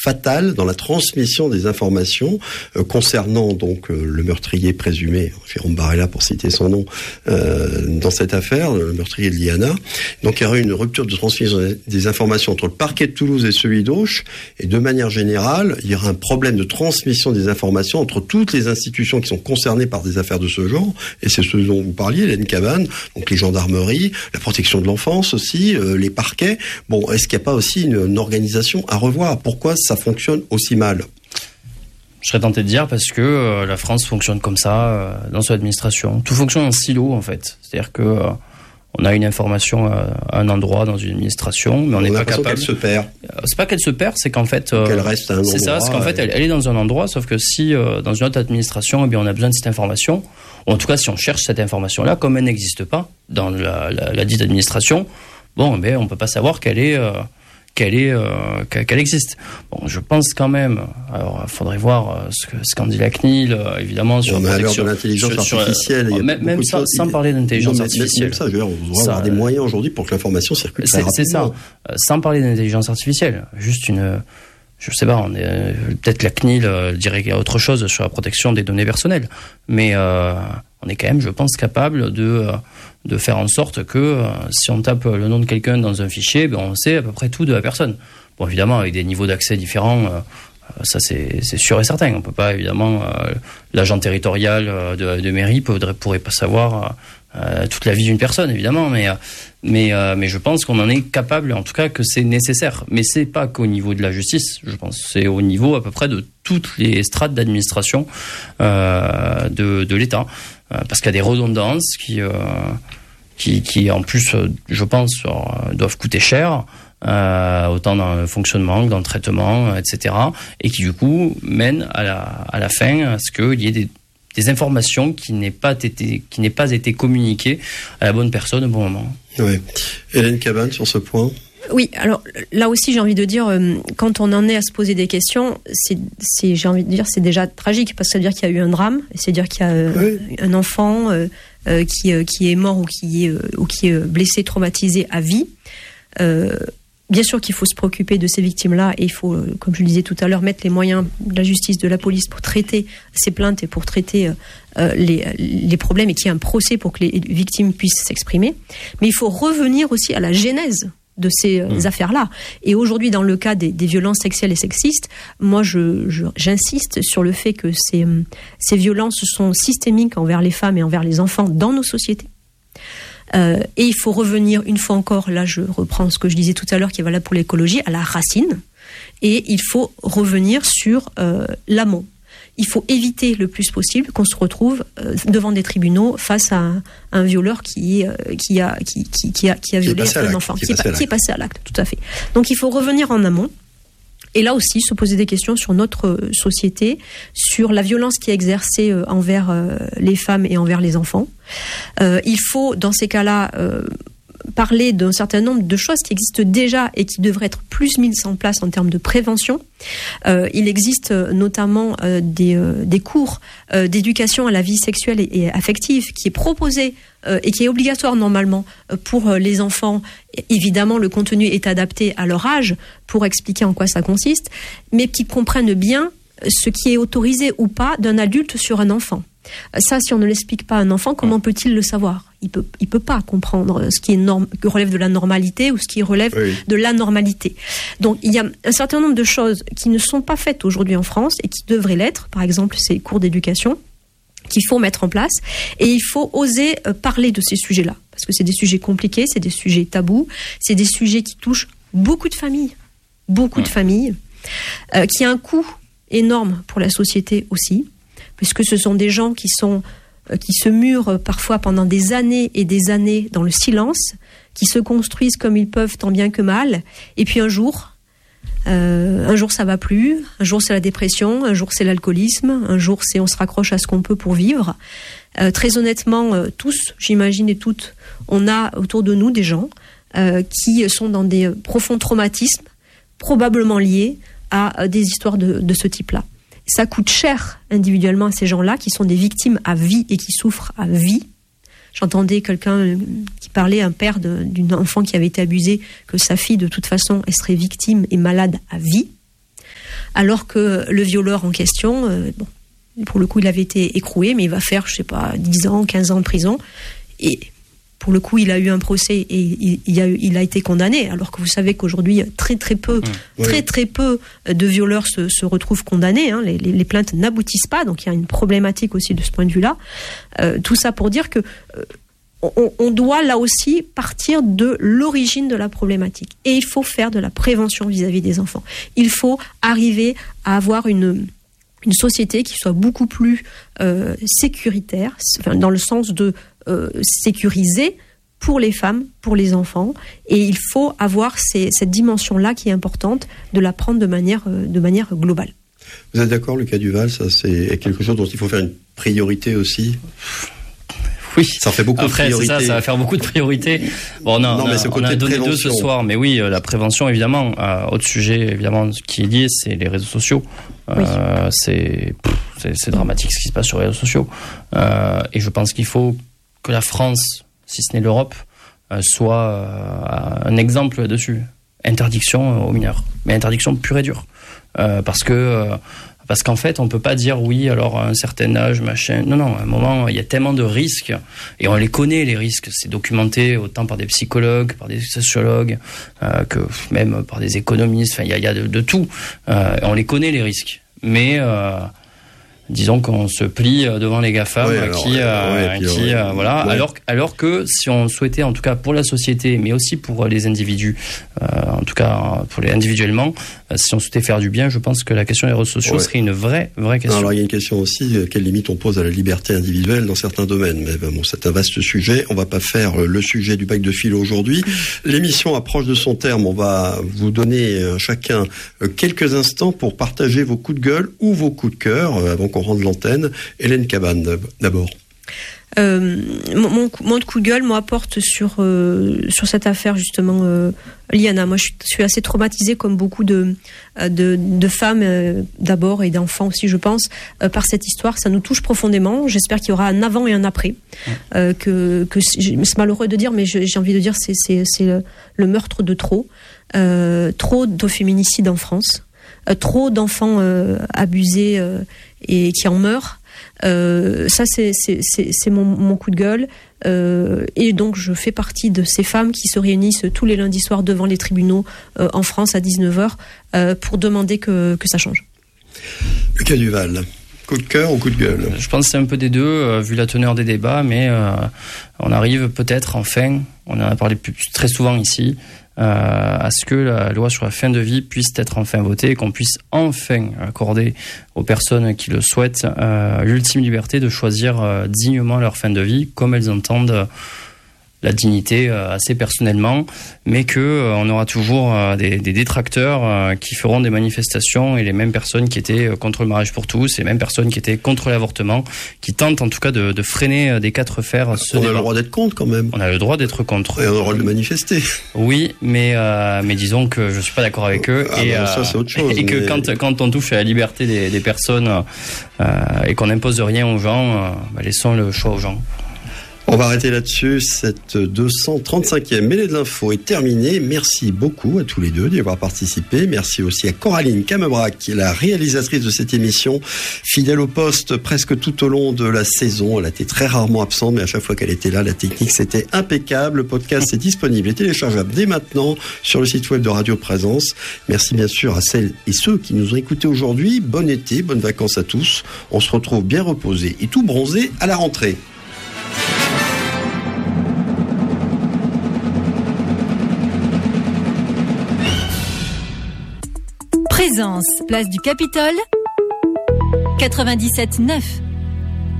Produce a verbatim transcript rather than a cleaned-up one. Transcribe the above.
fatale dans la transmission des informations euh, concernant donc euh, le meurtrier présumé, Jérôme Barella pour citer son nom, euh, dans cette affaire, le meurtrier de Liana. Donc il y aurait une rupture de transmission des informations entre le parquet de Toulouse et celui d'Auch, et de manière générale, il y aura un problème de transmission des informations entre toutes les institutions qui sont concernées par des affaires de ce genre, et c'est ce dont vous parliez, Hélène Cabane, donc les gendarmeries, la protection de l'enfance aussi, euh, les parquets. Bon, est-ce qu'il n'y a pas aussi une, une organisation à revoir ? Pourquoi ça fonctionne aussi mal ? Je serais tenté de dire parce que euh, la France fonctionne comme ça euh, dans son administration. Tout fonctionne en silo en fait. C'est-à-dire que euh, on a une information à, à un endroit dans une administration, mais on n'est pas capable. Qu'elle se perd. Euh, c'est pas qu'elle se perd, c'est qu'en fait. Euh, qu'elle reste à un endroit. C'est ça, c'est qu'en fait elle, elle est dans un endroit, sauf que si euh, dans une autre administration, eh bien on a besoin de cette information, ou en tout cas si on cherche cette information-là, comme elle n'existe pas dans la, la, la dite administration, bon, ben on peut pas savoir qu'elle est. Euh, qu'elle est euh, qu'elle existe. Bon, je pense quand même. Alors, il faudrait voir euh, ce que ce qu'en dit la C N I L, euh, évidemment sur on la protection de l'intelligence sur, artificielle. Sur, même même sans, sans parler d'intelligence artificielle. Même ça, je veux dire, on doit avoir des moyens aujourd'hui pour que l'information circule très rapidement. C'est ça. Euh, sans parler d'intelligence artificielle, juste une. Je sais pas, on est, euh, peut-être la C N I L euh, dirait autre chose sur la protection des données personnelles, mais euh, on est quand même, je pense, capable de euh, de faire en sorte que euh, si on tape le nom de quelqu'un dans un fichier, ben on sait à peu près tout de la personne. Bon, évidemment, avec des niveaux d'accès différents, euh, ça c'est, c'est sûr et certain. On peut pas, évidemment, euh, l'agent territorial de, de mairie pourrait, pourrait pas savoir euh, toute la vie d'une personne, évidemment, mais mais euh, mais je pense qu'on en est capable, en tout cas que c'est nécessaire. Mais c'est pas qu'au niveau de la justice, je pense, c'est au niveau à peu près de toutes les strates d'administration euh, de de l'État, euh, parce qu'il y a des redondances qui euh, qui qui en plus, je pense, doivent coûter cher. Euh, autant dans le fonctionnement que dans le traitement, et cetera, et qui du coup mènent à la à la fin à ce qu'il y ait des, des informations qui n'aient pas été qui n'aient pas été communiquées à la bonne personne au bon moment. Oui. Hélène Cabane sur ce point. Oui, alors là aussi j'ai envie de dire, euh, quand on en est à se poser des questions, c'est, c'est j'ai envie de dire c'est déjà tragique, parce que ça veut dire qu'il y a eu un drame, c'est-à-dire qu'il y a euh, oui. un enfant euh, euh, qui euh, qui est mort ou qui est euh, ou qui est blessé, traumatisé à vie. Euh, Bien sûr qu'il faut se préoccuper de ces victimes-là et il faut, comme je le disais tout à l'heure, mettre les moyens de la justice, de la police pour traiter ces plaintes et pour traiter euh, les, les problèmes et qu'il y ait un procès pour que les victimes puissent s'exprimer. Mais il faut revenir aussi à la genèse de ces mmh. affaires-là. Et aujourd'hui, dans le cas des, des violences sexuelles et sexistes, moi, je, je, j'insiste sur le fait que ces, ces violences sont systémiques envers les femmes et envers les enfants dans nos sociétés. Euh, et il faut revenir une fois encore, là je reprends ce que je disais tout à l'heure qui est valable pour l'écologie, à la racine, et il faut revenir sur euh, l'amont. Il faut éviter le plus possible qu'on se retrouve euh, devant des tribunaux face à un, un violeur qui, euh, qui, a, qui, qui, qui, a, qui a violé un enfant, qui, qui, est, qui est passé à l'acte, tout à fait. Donc il faut revenir en amont. Et là aussi, se poser des questions sur notre société, sur la violence qui est exercée envers les femmes et envers les enfants. Euh, il faut, dans ces cas-là, euh, parler d'un certain nombre de choses qui existent déjà et qui devraient être plus mises en place en termes de prévention. Euh, il existe notamment euh, des, euh, des cours euh, d'éducation à la vie sexuelle et, et affective qui est proposé euh, et qui est obligatoire normalement pour euh, les enfants. Évidemment, le contenu est adapté à leur âge pour expliquer en quoi ça consiste, mais qui comprennent bien ce qui est autorisé ou pas d'un adulte sur un enfant. Ça, si on ne l'explique pas à un enfant, comment peut-il le savoir ? Il peut, il peut pas comprendre ce qui est norme, qui relève de la normalité ou ce qui relève oui. de l'anormalité. Donc, il y a un certain nombre de choses qui ne sont pas faites aujourd'hui en France et qui devraient l'être. Par exemple, ces cours d'éducation qu'il faut mettre en place. Et il faut oser parler de ces sujets-là. Parce que c'est des sujets compliqués, c'est des sujets tabous, c'est des sujets qui touchent beaucoup de familles. Beaucoup de familles. Euh, qui a un coût énorme pour la société aussi. Puisque ce sont des gens qui sont qui se murent parfois pendant des années et des années dans le silence, qui se construisent comme ils peuvent tant bien que mal, et puis un jour, euh, un jour ça va plus, un jour c'est la dépression, un jour c'est l'alcoolisme, un jour c'est on se raccroche à ce qu'on peut pour vivre. Euh, très honnêtement, euh, tous, j'imagine et toutes, on a autour de nous des gens euh, qui sont dans des profonds traumatismes, probablement liés à euh, des histoires de, de ce type-là. Ça coûte cher individuellement à ces gens-là qui sont des victimes à vie et qui souffrent à vie. J'entendais quelqu'un qui parlait, un père de, d'une enfant qui avait été abusée, que sa fille, de toute façon, elle serait victime et malade à vie. alors que le violeur en question, euh, bon, pour le coup, il avait été écroué, mais il va faire, je sais pas, dix ans, quinze ans de prison. Et pour le coup, il a eu un procès et il, il, a, il a été condamné. Alors que vous savez qu'aujourd'hui, très très peu, mmh. très très peu de violeurs se, se retrouvent condamnés. Hein. Les, les, les plaintes n'aboutissent pas, donc il y a une problématique aussi de ce point de vue-là. Euh, tout ça pour dire que euh, on, on doit là aussi partir de l'origine de la problématique. Et il faut faire de la prévention vis-à-vis des enfants. Il faut arriver à avoir une une société qui soit beaucoup plus euh, sécuritaire, enfin, dans le sens de euh, sécuriser pour les femmes, pour les enfants, et il faut avoir ces, cette dimension-là qui est importante, de la prendre de manière, euh, de manière globale. Vous êtes d'accord, Lucas Duval, ça c'est quelque chose dont il faut faire une priorité aussi? Oui, ça fait beaucoup Après, de priorités. C'est ça, ça va faire beaucoup de priorités. Bon, non, non, on a, mais ce côté on a donné prévention. deux ce soir, mais oui, euh, la prévention, évidemment. Euh, autre sujet, évidemment, qui est lié, c'est les réseaux sociaux. Euh, oui. c'est, c'est, c'est dramatique ce qui se passe sur les réseaux sociaux. Euh, et je pense qu'il faut que la France, si ce n'est l'Europe, euh, soit euh, un exemple dessus. Interdiction aux mineurs, mais interdiction pure et dure. Euh, parce que... Euh, Parce qu'en fait, on peut pas dire oui, alors à un certain âge, machin. Non, non, à un moment, il y a tellement de risques, et on les connaît, les risques. C'est documenté autant par des psychologues, par des sociologues, euh, que même par des économistes. Enfin, il y a, il y a de, de tout. Euh, on les connaît, les risques. Mais... Euh, disons qu'on se plie devant les GAFAM, ouais, alors, qui, euh, ouais, qui euh, voilà. Ouais. Alors, alors que si on souhaitait, en tout cas pour la société, mais aussi pour les individus, euh, en tout cas pour les individuellement, euh, si on souhaitait faire du bien, je pense que la question des réseaux sociaux ouais. serait une vraie, vraie question. Alors il y a une question aussi, quelles limites on pose à la liberté individuelle dans certains domaines. Mais bon, c'est un vaste sujet. On va pas faire le sujet du bac de philo aujourd'hui. L'émission approche de son terme. On va vous donner euh, chacun euh, quelques instants pour partager vos coups de gueule ou vos coups de cœur euh, avant qu'on rende l'antenne. Hélène Cabane, d'abord. Euh, mon, mon coup de gueule, moi, porte sur, euh, sur cette affaire, justement, euh, Liana. Moi, je suis, je suis assez traumatisée, comme beaucoup de, de, de femmes, euh, d'abord, et d'enfants aussi, je pense, euh, par cette histoire. Ça nous touche profondément. J'espère qu'il y aura un avant et un après. Euh, que, que c'est malheureux de dire, mais j'ai envie de dire, c'est, c'est, c'est le, le meurtre de trop. Euh, trop de féminicides en France. Euh, trop d'enfants euh, abusés euh, et qui en meurent. Euh, ça, c'est, c'est, c'est, c'est mon, mon coup de gueule. Euh, et donc, je fais partie de ces femmes qui se réunissent tous les lundis soirs devant les tribunaux euh, en France à dix-neuf heures euh, pour demander que, que ça change. Lucas Duval, coup de cœur ou coup de gueule? Je pense que c'est un peu des deux, euh, vu la teneur des débats, mais euh, on arrive peut-être enfin, on en a parlé plus, très souvent ici, Euh, à ce que la loi sur la fin de vie puisse être enfin votée et qu'on puisse enfin accorder aux personnes qui le souhaitent euh, l'ultime liberté de choisir euh, dignement leur fin de vie comme elles entendent euh, la dignité euh, assez personnellement, mais que euh, on aura toujours euh, des, des détracteurs euh, qui feront des manifestations, et les mêmes personnes qui étaient euh, contre le mariage pour tous, et les mêmes personnes qui étaient contre l'avortement, qui tentent en tout cas de, de freiner euh, des quatre fers. Ce on débat. a le droit d'être contre quand même. On a le droit d'être contre. Et on a le droit de manifester. Oui, mais euh, mais disons que je suis pas d'accord avec eux. Ah et ben, ça, c'est autre chose, et que mais... quand quand on touche à la liberté des, des personnes euh, et qu'on n'impose rien aux gens, euh, bah, laissons le choix aux gens. On va arrêter là-dessus. Cette deux cent trente-cinquième mêlée de l'info est terminée. Merci beaucoup à tous les deux d'y avoir participé. Merci aussi à Coraline Camebrac, qui est la réalisatrice de cette émission, fidèle au poste presque tout au long de la saison. Elle a été très rarement absente, mais à chaque fois qu'elle était là, la technique, c'était impeccable. Le podcast est disponible et téléchargeable dès maintenant sur le site web de Radio Présence. Merci bien sûr à celles et ceux qui nous ont écoutés aujourd'hui. Bon été, bonnes vacances à tous. On se retrouve bien reposés et tout bronzés à la rentrée. Présence, place du Capitole, quatre-vingt-dix-sept neuf.